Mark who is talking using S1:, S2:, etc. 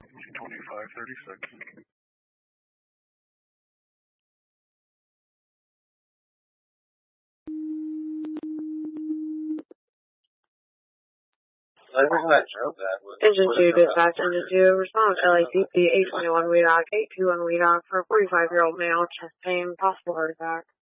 S1: 2536.
S2: Engine 2, dispatch, Engine 2, respond LACP 821 WEDOC, 821 WEDOC for a 45-year-old male, chest pain, possible heart attack.